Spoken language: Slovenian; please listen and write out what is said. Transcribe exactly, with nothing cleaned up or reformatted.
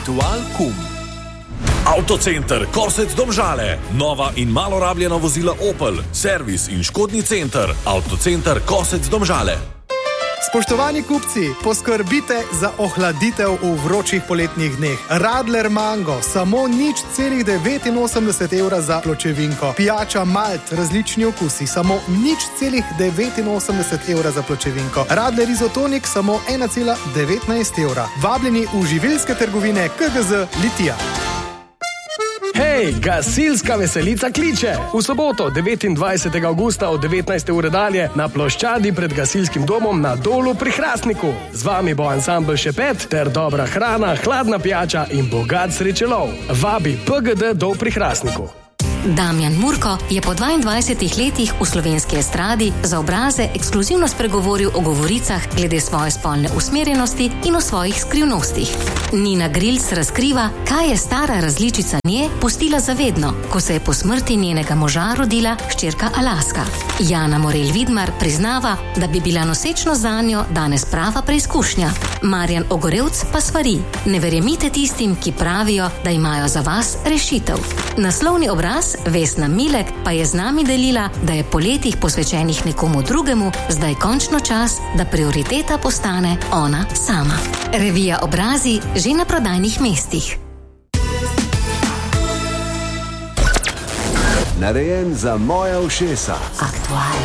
Dual-Kum. Avtocenter Korsec Domžale. Nova in malo rabljena vozila Opel. Servis in škodni center. Avtocenter Korsec Domžale. Spoštovani kupci, poskrbite za ohladitev v vročih poletnih dneh. Radler Mango, samo nič celih devetinosemdeset evra za pločevinko. Pijača Malt, različni okusi, samo nič celih devetinosemdeset evra za pločevinko. Radler Izotonik, samo ena cela devetnajst evra. Vabljeni v živilske trgovine K G Z Litija. Hej, gasilska veselica kliče! V soboto, devetindvajsetega avgusta od devetnajste ure dalje na ploščadi pred gasilskim domom na Dolu pri Hrastniku. Z vami bo ansambl Šepet ter dobra hrana, hladna pijača in bogat srečelov. Vabi P G D Dol pri Hrastniku. Damjan Murko je po dvaindvajsetih letih v slovenski estradi za obraze ekskluzivno spregovoril o govoricah glede svoje spolne usmerjenosti in o svojih skrivnostih. Nina Grils razkriva, kaj je stara različica nje pustila zavedno, ko se je po smrti njenega moža rodila hčerka Alaska. Jana Morel Vidmar priznava, da bi bila nosečnost zanjo danes prava preizkušnja. Marjan Ogorevc pa svari: ne verjemite tistim, ki pravijo, da imajo za vas rešitev. Naslovni obraz Vesna Milek pa je z nami delila, da je po letih posvečenih nekomu drugemu zdaj končno čas, da prioriteta postane ona sama. Revija Obrazi že na prodajnih mestih. Narejen za moja ušesa. Aktualno.